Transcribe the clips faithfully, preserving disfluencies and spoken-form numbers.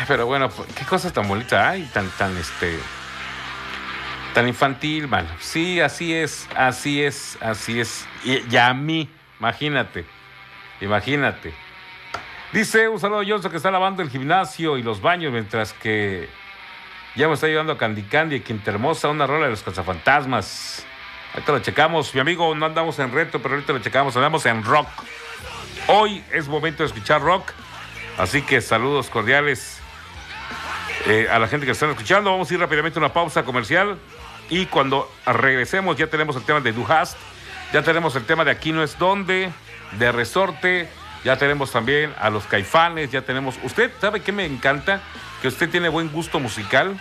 Pero bueno, qué cosa tan bonita hay, tan, tan, este, tan infantil, mano. Sí, así es, así es, así es. Y, y a mí, imagínate, imagínate. Dice un saludo a Johnson que está lavando el gimnasio y los baños mientras que ya me está ayudando a Candy Candy, Quinta Hermosa, una rola de los cazafantasmas. Ahorita lo checamos, mi amigo, no andamos en reto, pero ahorita lo checamos, andamos en rock. Hoy es momento de escuchar rock, así que saludos cordiales eh, a la gente que están escuchando. Vamos a ir rápidamente a una pausa comercial y cuando regresemos ya tenemos el tema de Du Hast, ya tenemos el tema de Aquí no es donde, de Resorte, ya tenemos también a los Caifanes, ya tenemos... Usted sabe que me encanta, que usted tiene buen gusto musical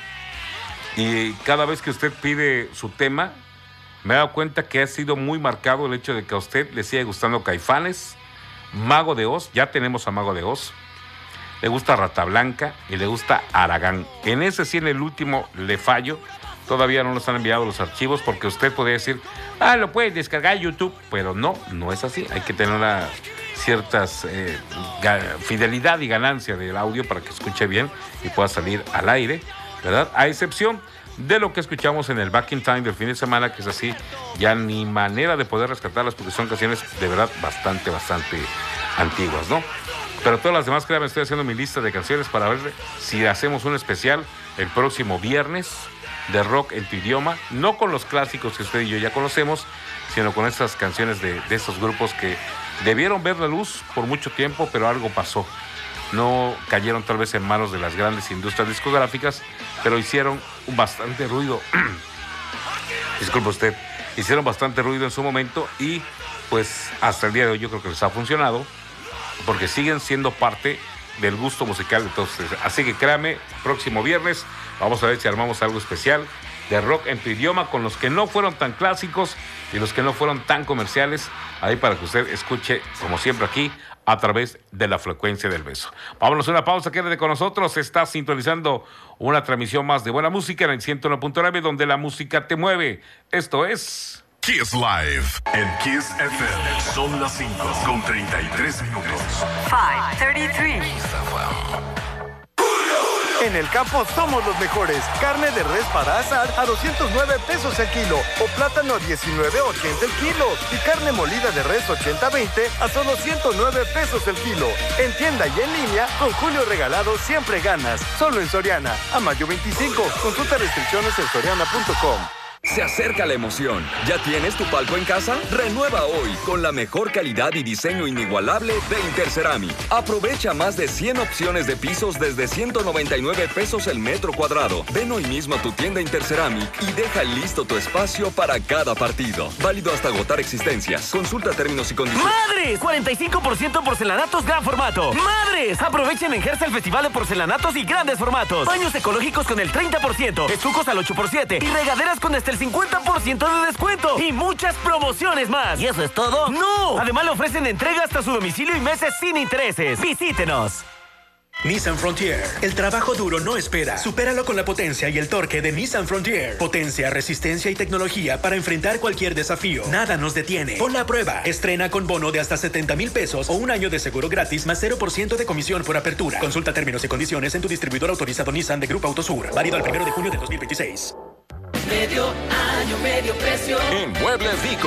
y cada vez que usted pide su tema, me he dado cuenta que ha sido muy marcado el hecho de que a usted le sigue gustando Caifanes, Mago de Oz, ya tenemos a Mago de Oz, le gusta Rata Blanca y le gusta Aragán. En ese sí, en el último le fallo, todavía no nos han enviado los archivos porque usted podría decir, ah, lo puede descargar en YouTube, pero no, no es así, hay que tener una ciertas eh, fidelidad y ganancia del audio para que escuche bien y pueda salir al aire, ¿verdad? A excepción de lo que escuchamos en el Back in Time del fin de semana, que es así, ya ni manera de poder rescatarlas porque son canciones de verdad bastante, bastante antiguas, ¿no? Pero todas las demás, créanme, estoy haciendo mi lista de canciones para ver si hacemos un especial el próximo viernes de rock en tu idioma, no con los clásicos que usted y yo ya conocemos, sino con estas canciones de, de estos grupos que debieron ver la luz por mucho tiempo, pero algo pasó. No cayeron tal vez en manos de las grandes industrias discográficas, pero hicieron bastante ruido. Disculpe usted, hicieron bastante ruido en su momento y pues hasta el día de hoy yo creo que les ha funcionado porque siguen siendo parte del gusto musical de todos ustedes. Así que créame, próximo viernes vamos a ver si armamos algo especial de rock en tu idioma con los que no fueron tan clásicos y los que no fueron tan comerciales, ahí para que usted escuche, como siempre aquí, a través de la frecuencia del beso. Vámonos a una pausa, quédate con nosotros. Está sintonizando una transmisión más de buena música en el ciento uno punto nueve, donde la música te mueve. Esto es Kiss Live en Kiss F M. Son las cinco con treinta y tres minutos. cinco treinta y tres. En el campo somos los mejores. Carne de res para asar a doscientos nueve pesos el kilo o plátano a diecinueve ochenta el kilo y carne molida de res ochenta veinte a solo ciento nueve pesos el kilo. En tienda y en línea, con Julio Regalado siempre ganas. Solo en Soriana. A mayo veinticinco. Consulta restricciones en soriana punto com. Se acerca la emoción. ¿Ya tienes tu palco en casa? Renueva hoy con la mejor calidad y diseño inigualable de Interceramic. Aprovecha más de cien opciones de pisos desde ciento noventa y nueve pesos el metro cuadrado. Ven hoy mismo a tu tienda Interceramic y deja listo tu espacio para cada partido. Válido hasta agotar existencias. Consulta términos y condiciones. ¡Madres! cuarenta y cinco por ciento porcelanatos gran formato. ¡Madres! Aprovechen en Gersa el Festival de Porcelanatos y Grandes Formatos. Baños ecológicos con el treinta por ciento. Estucos al ocho por siete. Y regaderas con hasta el cincuenta por ciento de descuento. Y muchas promociones más. ¿Y eso es todo? ¡No! Además le ofrecen entrega hasta su domicilio y meses sin intereses. Visítenos. Nissan Frontier. El trabajo duro no espera. Supéralo con la potencia y el torque de Nissan Frontier. Potencia, resistencia y tecnología para enfrentar cualquier desafío. Nada nos detiene. Ponla a prueba. Estrena con bono de hasta setenta mil pesos o un año de seguro gratis más cero por ciento de comisión por apertura. Consulta términos y condiciones en tu distribuidor autorizado Nissan de Grupo Autosur. Válido al primero de junio de dos mil veintiséis. Medio año, medio precio. En Muebles Dico.